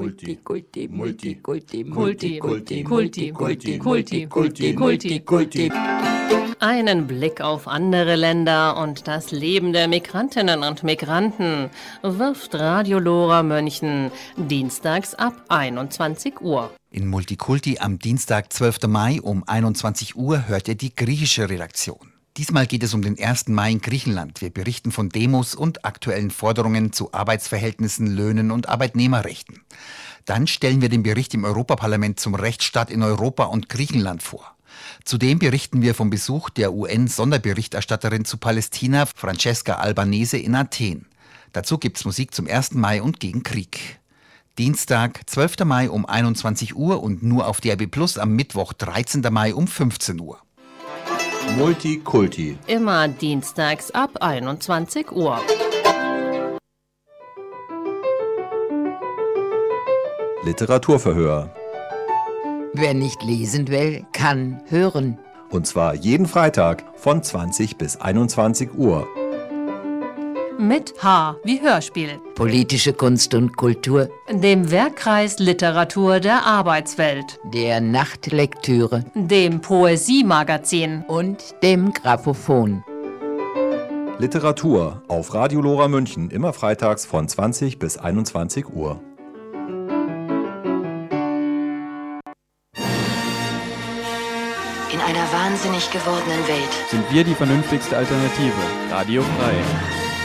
Einen Blick auf andere Länder und das Leben der Migrantinnen und Migranten wirft Radio Lora München dienstags ab 21 Uhr. In Multikulti am Dienstag, 12. Mai um 21 Uhr hört ihr die griechische Redaktion. Diesmal geht es um den 1. Mai in Griechenland. Wir berichten von Demos und aktuellen Forderungen zu Arbeitsverhältnissen, Löhnen und Arbeitnehmerrechten. Dann stellen wir den Bericht im Europaparlament zum Rechtsstaat in Europa und Griechenland vor. Zudem berichten wir vom Besuch der UN-Sonderberichterstatterin zu Palästina, Francesca Albanese, in Athen. Dazu gibt's Musik zum 1. Mai und gegen Krieg. Dienstag, 12. Mai um 21 Uhr und nur auf DRB Plus am Mittwoch, 13. Mai um 15 Uhr. Multikulti. Immer dienstags ab 21 Uhr. Literaturverhör. Wer nicht lesen will, kann hören. Und zwar jeden Freitag von 20 bis 21 Uhr. Mit H wie Hörspiel, Politische Kunst und Kultur, dem Werkkreis Literatur der Arbeitswelt, der Nachtlektüre dem Poesiemagazin und dem Grammophon. Literatur auf Radio Lora München, immer freitags von 20 bis 21 Uhr. In einer wahnsinnig gewordenen Welt sind wir die vernünftigste Alternative. Radio Frei.